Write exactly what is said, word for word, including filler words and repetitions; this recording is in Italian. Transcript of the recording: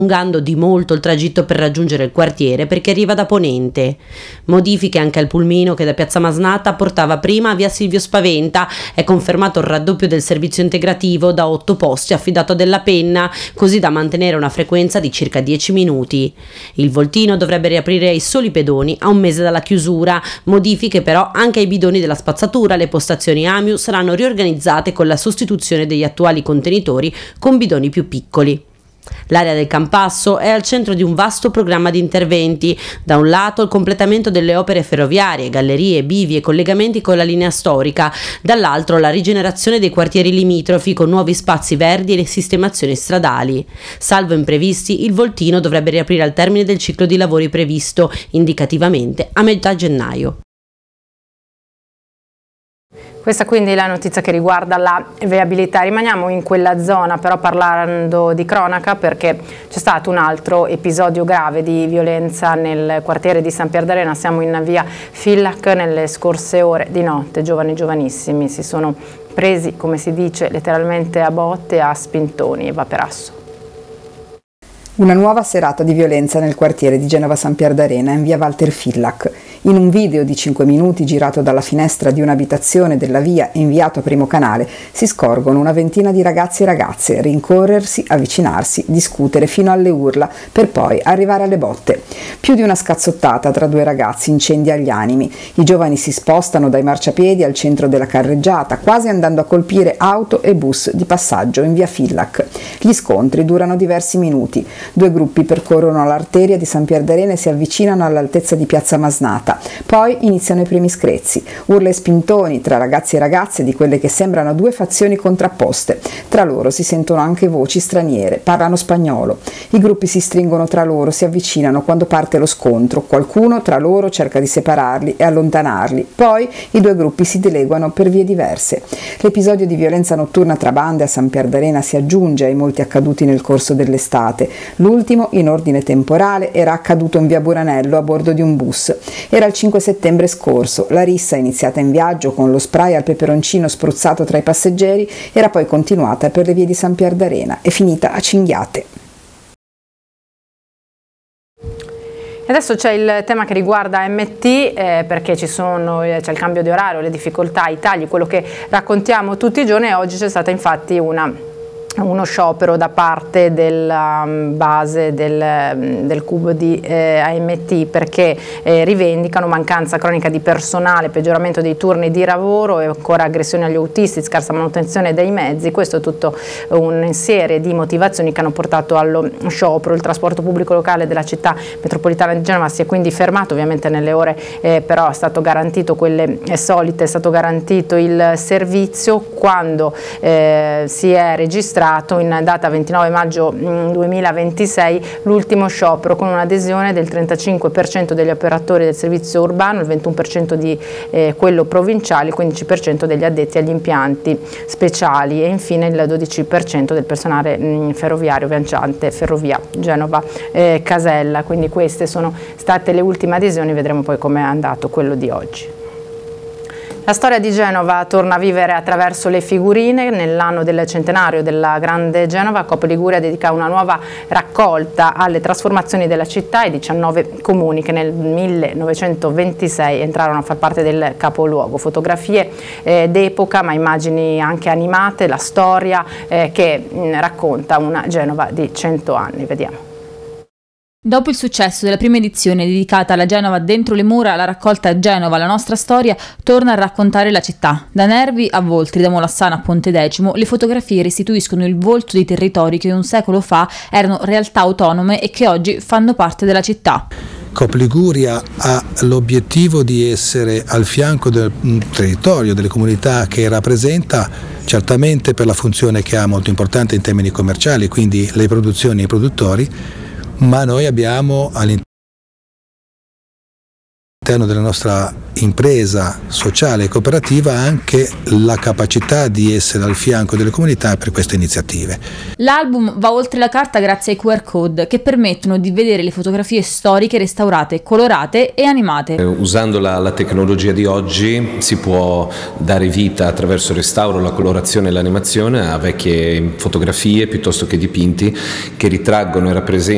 allungando di molto il tragitto per raggiungere il quartiere perché arriva da ponente. Modifiche anche al pulmino che da Piazza Masnata portava prima a via Silvio Spaventa. È confermato il raddoppio del servizio integrativo da otto posti affidato a Della Penna, così da mantenere una frequenza di circa dieci minuti. Il voltino dovrebbe riaprire ai soli pedoni a un mese dalla chiusura. Modifiche però anche ai bidoni della spazzatura. Le postazioni A M I U saranno riorganizzate con la sostituzione degli attuali contenitori con bidoni più piccoli. L'area del Campasso è al centro di un vasto programma di interventi. Da un lato il completamento delle opere ferroviarie, gallerie, bivi e collegamenti con la linea storica, dall'altro la rigenerazione dei quartieri limitrofi con nuovi spazi verdi e le sistemazioni stradali. Salvo imprevisti, il voltino dovrebbe riaprire al termine del ciclo di lavori previsto, indicativamente a metà gennaio. Questa quindi è la notizia che riguarda la viabilità. Rimaniamo in quella zona però parlando di cronaca, perché c'è stato un altro episodio grave di violenza nel quartiere di San Pierdarena. Siamo in via Fillac. Nelle scorse ore di notte giovani giovanissimi si sono presi, come si dice, letteralmente a botte, a spintoni e vaperasso. Una nuova serata di violenza nel quartiere di Genova San Pierdarena in via Walter Fillac. In un video di cinque minuti girato dalla finestra di un'abitazione della via e inviato a Primo Canale si scorgono una ventina di ragazzi e ragazze rincorrersi, avvicinarsi, discutere fino alle urla per poi arrivare alle botte. Più di una scazzottata tra due ragazzi incendia gli animi. I giovani si spostano dai marciapiedi al centro della carreggiata, quasi andando a colpire auto e bus di passaggio in via Fillac. Gli scontri durano diversi minuti. Due gruppi percorrono l'arteria di San Pierdarena e si avvicinano all'altezza di Piazza Masnata. Poi iniziano i primi screzi, urla e spintoni tra ragazzi e ragazze di quelle che sembrano due fazioni contrapposte. Tra loro si sentono anche voci straniere, parlano spagnolo. I gruppi si stringono tra loro, si avvicinano quando parte lo scontro. Qualcuno tra loro cerca di separarli e allontanarli. Poi i due gruppi si dileguano per vie diverse. L'episodio di violenza notturna tra bande a San Pierdarena si aggiunge ai molti accaduti nel corso dell'estate. L'ultimo, in ordine temporale, era accaduto in via Buranello a bordo di un bus. Era il cinque settembre scorso. La rissa, iniziata in viaggio con lo spray al peperoncino spruzzato tra i passeggeri, era poi continuata per le vie di San Pierdarena e finita a cinghiate. Adesso c'è il tema che riguarda M T, eh, perché ci sono, eh, c'è il cambio di orario, le difficoltà, i tagli, quello che raccontiamo tutti i giorni, e oggi c'è stata infatti una uno sciopero da parte della base del, del C U B di eh, A M T, perché eh, rivendicano mancanza cronica di personale, peggioramento dei turni di lavoro e ancora aggressioni agli autisti, scarsa manutenzione dei mezzi. Questo è tutto una serie di motivazioni che hanno portato allo sciopero. Il trasporto pubblico locale della città metropolitana di Genova si è quindi fermato, ovviamente nelle ore eh, però è stato garantito quelle solite, è stato garantito il servizio. Quando eh, si è registrato in data ventinove maggio duemilaventisei l'ultimo sciopero, con un'adesione del trentacinque per cento degli operatori del servizio urbano, il ventuno per cento di eh, quello provinciale, il quindici per cento degli addetti agli impianti speciali e infine il dodici per cento del personale mh, ferroviario viaggiante Ferrovia Genova eh, Casella. Quindi queste sono state le ultime adesioni, vedremo poi come è andato quello di oggi. La storia di Genova torna a vivere attraverso le figurine. Nell'anno del centenario della Grande Genova, Coop Liguria dedica una nuova raccolta alle trasformazioni della città. I diciannove comuni che nel millenovecentoventisei entrarono a far parte del capoluogo. Fotografie eh, d'epoca, ma immagini anche animate, la storia eh, che mh, racconta una Genova di cento anni. Vediamo. Dopo il successo della prima edizione dedicata alla Genova dentro le mura, la raccolta Genova, la nostra storia, torna a raccontare la città. Da Nervi a Voltri, da Molassana a Pontedecimo, le fotografie restituiscono il volto di territori che un secolo fa erano realtà autonome e che oggi fanno parte della città. Coop Liguria ha l'obiettivo di essere al fianco del territorio, delle comunità che rappresenta, certamente per la funzione che ha molto importante in termini commerciali, quindi le produzioni e i produttori, ma noi abbiamo all'interno della nostra impresa sociale e cooperativa anche la capacità di essere al fianco delle comunità per queste iniziative. L'album va oltre la carta grazie ai Q R code che permettono di vedere le fotografie storiche restaurate, colorate e animate. Usando la, la tecnologia di oggi si può dare vita attraverso il restauro, la colorazione e l'animazione a vecchie fotografie piuttosto che dipinti che ritraggono e rappresentano